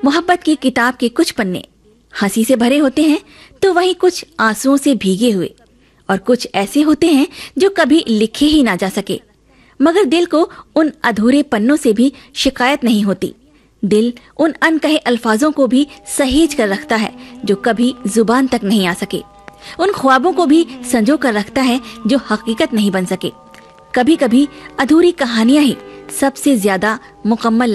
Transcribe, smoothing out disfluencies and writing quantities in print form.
मोहब्बत की किताब के कुछ पन्ने हंसी से भरे होते हैं तो वहीं कुछ आंसुओं से भीगे हुए, और कुछ ऐसे होते हैं जो कभी लिखे ही ना जा सके। मगर दिल को उन अधूरे पन्नों से भी शिकायत नहीं होती। दिल उन अनकहे अल्फाजों को भी सहेज कर रखता है जो कभी जुबान तक नहीं आ सके। उन ख्वाबों को भी संजो कर रखता है जो हकीकत नहीं बन सके। कभी कभी अधूरी कहानियां ही सबसे ज्यादा मुकम्मल